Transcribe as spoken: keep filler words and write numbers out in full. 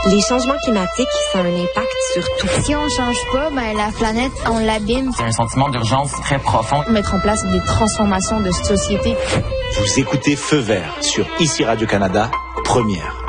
Les changements climatiques, ça a un impact sur tout. Si on change pas, ben la planète, on l'abîme. C'est un sentiment d'urgence très profond. Mettre en place des transformations de société. Vous écoutez Feu Vert sur Ici Radio-Canada, première.